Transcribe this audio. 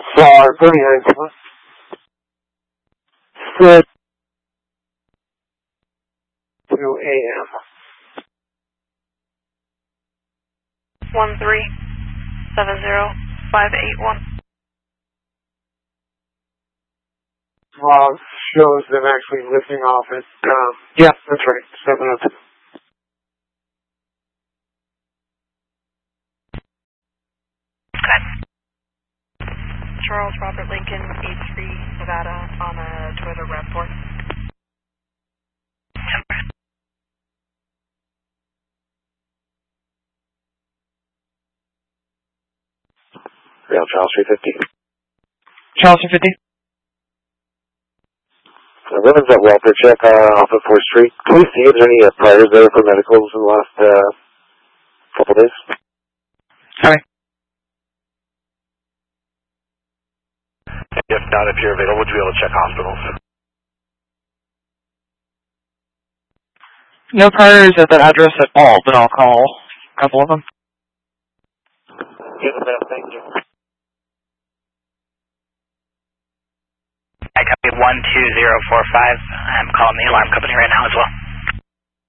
Far 39. Sit 2 a.m. 1370581. Log shows them actually lifting off at, yeah, that's right, 702. Charles Robert Lincoln, 83, Nevada, on a Toyota RAV4. Real Charles 350. Charles 350. Women's at welfare check off of 4th Street. Can we see if there's any priors there for medicals in the last couple days? Sorry. If not, if you're available, would you be able to check hospitals? No priors at that address at all, but I'll call a couple of them. Yes, ma'am, thank you. I copy 12045. I'm calling the alarm company right now as well.